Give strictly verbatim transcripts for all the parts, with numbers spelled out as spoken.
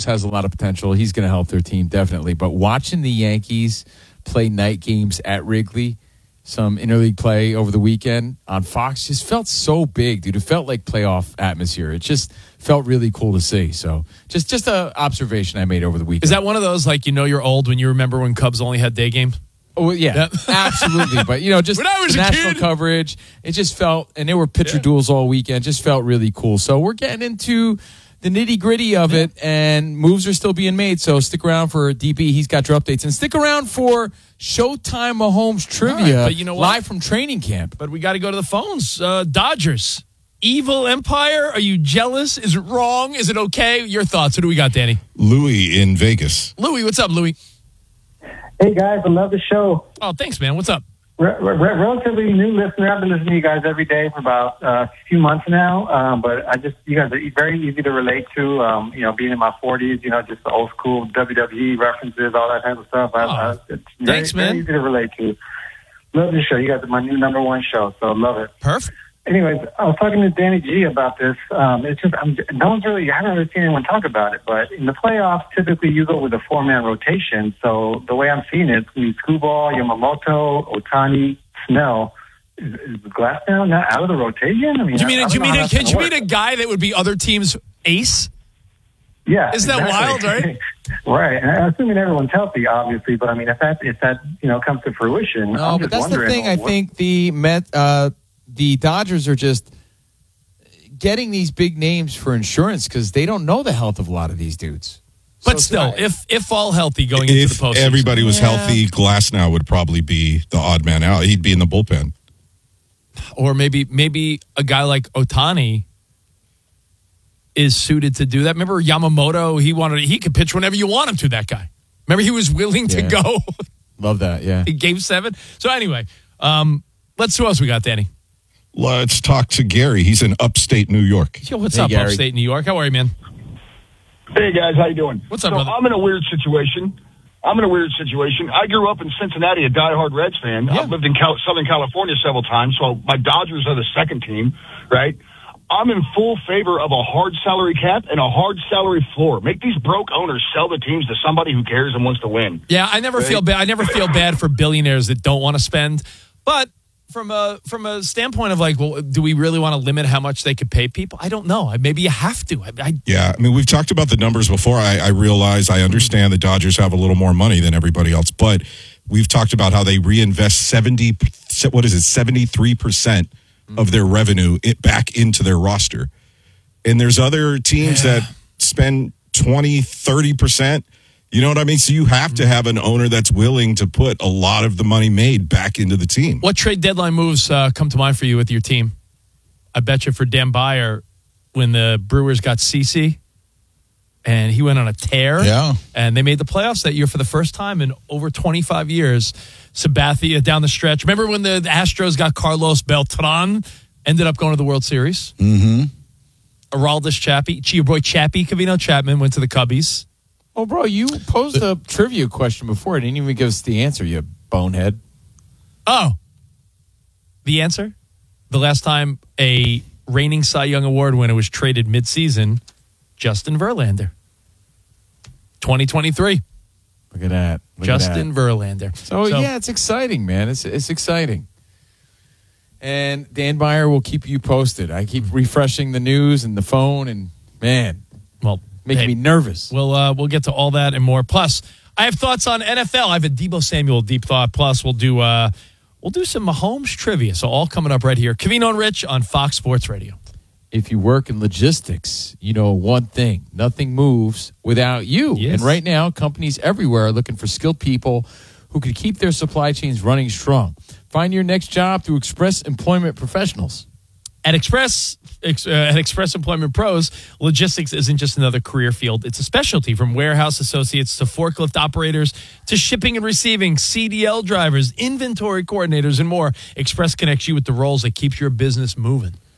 Mahomes has a lot of potential. He's going to help their team, definitely. But watching the Yankees play night games at Wrigley, some interleague play over the weekend on Fox, just felt so big, dude. It felt like playoff atmosphere. It just felt really cool to see. So just just a observation I made over the weekend. Is that one of those, like, you know you're old when you remember when Cubs only had day games? Oh, yeah, yep. Absolutely. But, you know, just when I was the a national kid. coverage, it just felt, and there were pitcher yeah. duels all weekend, just felt really cool. So we're getting into the nitty-gritty of yeah. it, and moves are still being made. So stick around for D B. He's got your updates. And stick around for Showtime Mahomes trivia right, but you know what? live from training camp. But we got to go to the phones. Uh, Dodgers. Evil Empire? Are you jealous? Is it wrong? Is it okay? Your thoughts. Who do we got, Danny? Louis in Vegas. Louis, what's up, Louis? Hey, guys, I love the show. Oh, thanks, man. What's up? Re- re- relatively new listener. I've been listening to you guys every day for about uh, a few months now. Um, but I just, you guys are very easy to relate to. Um, you know, being in my forties, you know, just the old school W W E references, all that kind of stuff. I, oh, I, it's thanks, very, man. very easy to relate to. Love the show. You guys are my new number one show, so love it. Perfect. Anyways, I was talking to Danny G about this. Um, it's just, I'm, no one's really, I haven't really seen anyone talk about it, but in the playoffs, typically you go with a four-man rotation. So the way I'm seeing it, we Screwball, Yamamoto, Ohtani, Snell. Is, is Glasnow not out of the rotation? I mean, do you mean, I, I do you mean, a, can you work. mean a guy that would be other teams' ace? Yeah. Isn't that exactly. wild, right? Right. And I'm assuming everyone's healthy, obviously, but I mean, if that, if that, you know, comes to fruition, No, I'm but just that's the wondering, thing. I what, think the Met, uh, the Dodgers are just getting these big names for insurance because they don't know the health of a lot of these dudes. But so still, if if all healthy going if into the postseason. everybody was Yeah. healthy, Glasnow would probably be the odd man out. He'd be in the bullpen. Or maybe maybe a guy like Ohtani is suited to do that. Remember Yamamoto, he wanted he could pitch whenever you want him to, that guy. Remember he was willing to Yeah. go Love that, yeah. in game seven. So anyway, um, let's see who else we got, Danny. Let's talk to Gary. He's in upstate New York. Yo, what's Hey, up, Gary. upstate New York? How are you, man? Hey guys, how you doing? What's up, so brother? I'm in a weird situation. I'm in a weird situation. I grew up in Cincinnati, a diehard Reds fan. Yeah. I've lived in Cal- Southern California several times, so my Dodgers are the second team, right? I'm in full favor of a hard salary cap and a hard salary floor. Make these broke owners sell the teams to somebody who cares and wants to win. Yeah, I never Right? feel bad. I never feel bad for billionaires that don't want to spend. But from a from a standpoint of like, well, do we really want to limit how much they could pay people? I don't know. Maybe you have to. I, I, Yeah, I mean, we've talked about the numbers before. I, I realize, I understand the Dodgers have a little more money than everybody else, but we've talked about how they reinvest seventy, what is it, seventy-three percent of their revenue it back into their roster. And there's other teams Yeah. that spend twenty, thirty percent. You know what I mean? So you have to have an owner that's willing to put a lot of the money made back into the team. what trade deadline moves uh, come to mind for you with your team? I bet you for Dan Byer, when the Brewers got CeCe and he went on a tear. Yeah. And they made the playoffs that year for the first time in over twenty-five years. Sabathia down the stretch. Remember when the Astros got Carlos Beltran, ended up going to the World Series? Mm-hmm. Aroldis Chappie, your boy Chappie, Cavino Chapman went to the Cubbies. Oh, bro, you posed a trivia question before. Didn't even give us the answer, you bonehead. Oh, the answer? The last time a reigning Cy Young Award winner was traded midseason, Justin Verlander. twenty twenty-three. Look at that. Look Justin at that. Verlander. So, yeah, it's exciting, man. It's it's exciting. And Dan Byer will keep you posted. I keep refreshing the news and the phone, and, man, Well, making hey, me nervous. We'll uh, we'll get to all that and more. Plus, I have thoughts on N F L. I have a Deebo Samuel deep thought. Plus, we'll do uh, we'll do some Mahomes trivia. So all coming up right here. Cavino and Rich on Fox Sports Radio. If you work in logistics, you know one thing. Nothing moves without you. Yes. And right now, companies everywhere are looking for skilled people who can keep their supply chains running strong. Find your next job through Express Employment Professionals. At Express ex, uh, at Express Employment Pros, logistics isn't just another career field. It's a specialty, from warehouse associates to forklift operators to shipping and receiving, C D L drivers, inventory coordinators, and more. Express connects you with the roles that keep your business moving.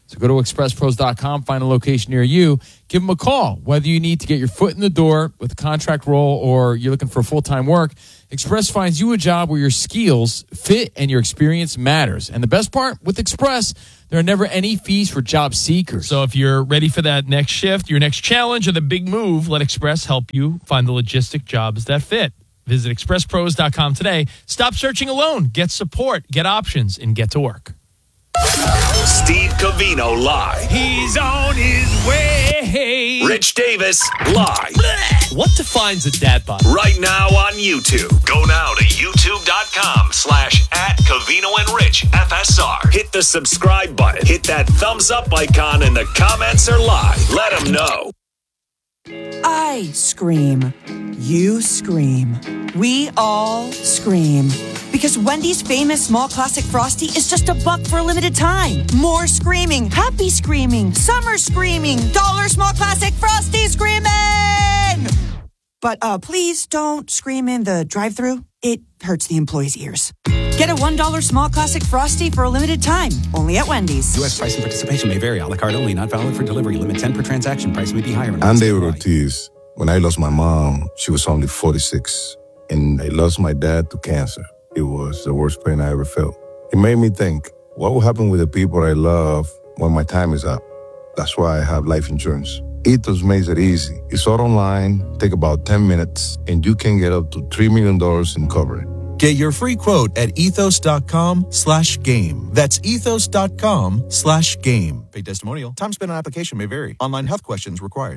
So go to express pros dot com, find a location near you, give them a call. Whether you need to get your foot in the door with a contract role or you're looking for full-time work, Express finds you a job where your skills fit and your experience matters. And the best part, with Express, there are never any fees for job seekers. So if you're ready for that next shift, your next challenge, or the big move, let Express help you find the logistic jobs that fit. Visit express pros dot com today. Stop searching alone. Get support, get options, and get to work. Steve Covino live. He's on his way. Rich Davis live. What defines a dad bod? Right now on YouTube. Go now to youtube.com slash at Covino and Rich F S R. Hit the subscribe button. Hit that thumbs up icon and the comments are live. Let them know. I scream. You scream. We all scream. Because Wendy's famous small classic Frosty is just a buck for a limited time. More screaming, happy screaming, summer screaming, dollar small classic Frosty screaming! But uh, please don't scream in the drive-thru. It hurts the employees' ears. Get a one dollar small classic Frosty for a limited time. Only at Wendy's. U S price and participation may vary. A la carte only. Not valid for delivery. Limit ten per transaction. Price may be higher. I'm David Ortiz. When I lost my mom, she was only forty-six. And I lost my dad to cancer. It was the worst pain I ever felt. It made me think, what will happen with the people I love when my time is up? That's why I have life insurance. Ethos makes it easy. It's all online, take about ten minutes, and you can get up to three million dollars in coverage. Get your free quote at ethos.com slash game. That's ethos.com slash game. Paid testimonial. Time spent on application may vary. Online health questions required.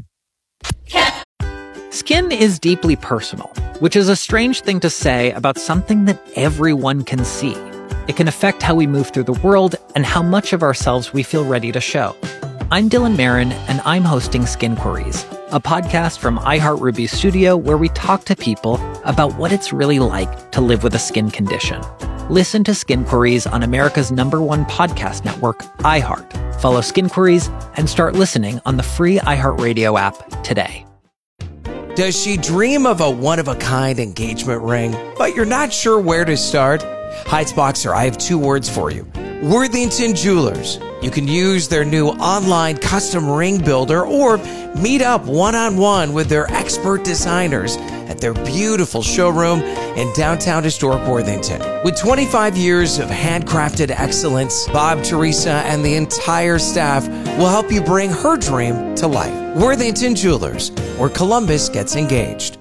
Skin is deeply personal, which is a strange thing to say about something that everyone can see. It can affect how we move through the world and how much of ourselves we feel ready to show. I'm Dylan Marin, and I'm hosting Skin Queries, a podcast from iHeartRuby Studio where we talk to people about what it's really like to live with a skin condition. Listen to Skin Queries on America's number one podcast network, iHeart. Follow Skin Queries and start listening on the free iHeartRadio app today. Does she dream of a one-of-a-kind engagement ring, but you're not sure where to start? Heights-Boxer, I have two words for you. Worthington Jewelers. You can use their new online custom ring builder or meet up one-on-one with their expert designers at their beautiful showroom in downtown historic Worthington. With twenty-five years of handcrafted excellence, Bob, Teresa, and the entire staff will help you bring her dream to life. Worthington Jewelers, where Columbus gets engaged.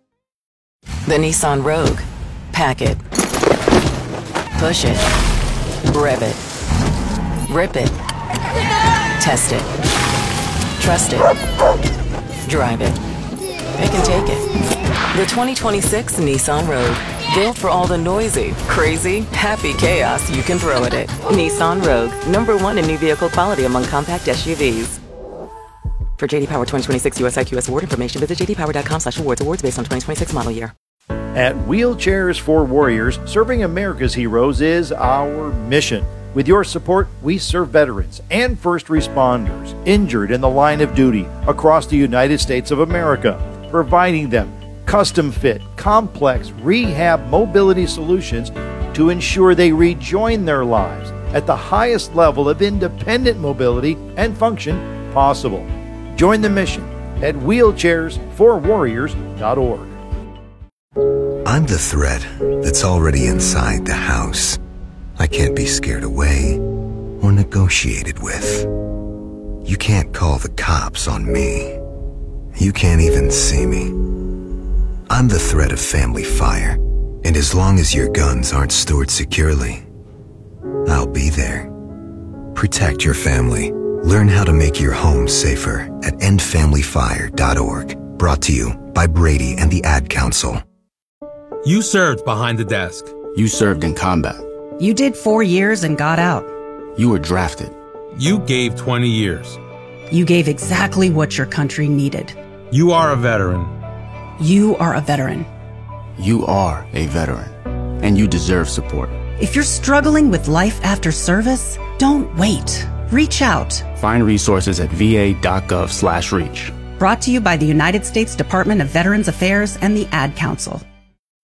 The Nissan Rogue. Pack it. Push it. Rev it. Rip it. Test it. Trust it. Drive it. Pick and take it. The twenty twenty-six Nissan Rogue. Built for all the noisy, crazy, happy chaos you can throw at it. Nissan Rogue. Number one in new vehicle quality among compact S U Vs. For J D Power twenty twenty-six U S I Q S award information, visit j d power dot com slash awards. Awards based on twenty twenty-six model year. At Wheelchairs for Warriors, serving America's heroes is our mission. With your support, we serve veterans and first responders injured in the line of duty across the United States of America, providing them custom-fit, complex rehab mobility solutions to ensure they rejoin their lives at the highest level of independent mobility and function possible. Join the mission at wheelchairs for warriors dot org. I'm the threat that's already inside the house. I can't be scared away or negotiated with. You can't call the cops on me. You can't even see me. I'm the threat of family fire, and as long as your guns aren't stored securely, I'll be there. Protect your family. Learn how to make your home safer at end family fire dot org. Brought to you by Brady and the Ad Council. You served behind the desk. You served in combat. You did four years and got out. You were drafted. You gave twenty years. You gave exactly what your country needed. You are a veteran. You are a veteran. You are a veteran, and you deserve support. If you're struggling with life after service, don't wait. Reach out. Find resources at v a dot gov slash reach. Brought to you by the United States Department of Veterans Affairs and the Ad Council.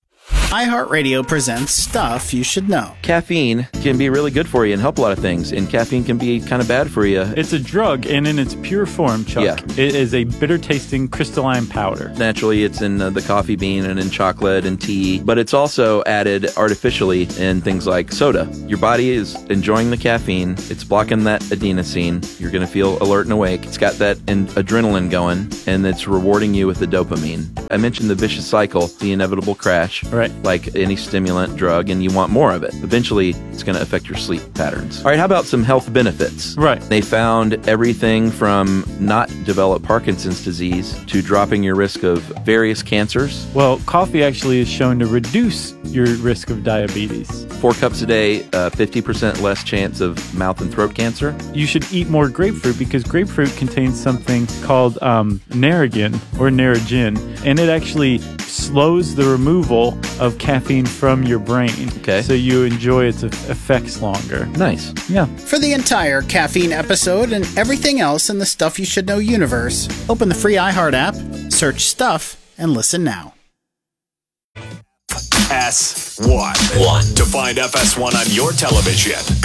iHeartRadio presents Stuff You Should Know. Caffeine can be really good for you and help a lot of things, and caffeine can be kind of bad for you. It's a drug, and in its pure form, Chuck, Yeah. it is a bitter-tasting crystalline powder. Naturally, it's in uh, the coffee bean and in chocolate and tea, but it's also added artificially in things like soda. Your body is enjoying the caffeine. It's blocking that adenosine. You're going to feel alert and awake. It's got that in- adrenaline going, and it's rewarding you with the dopamine. I mentioned the vicious cycle, the inevitable crash, right? Like any stimulant drug, and you want more of it. Eventually, it's going to affect your sleep patterns. All right, how about some health benefits? Right. They found everything from not develop Parkinson's disease to dropping your risk of various cancers. Well, coffee actually is shown to reduce your risk of diabetes. Four cups a day, uh, fifty percent less chance of mouth and throat cancer. You should eat more grapefruit because grapefruit contains something called um, Narragin or Narragin, and it actually slows the removal of caffeine from your brain. Okay. So you enjoy its effects longer. Nice. Yeah. For the entire caffeine episode and everything else in the Stuff You Should Know universe, open the free iHeart app, search Stuff, and listen now. S one. One. To find F S one on your television,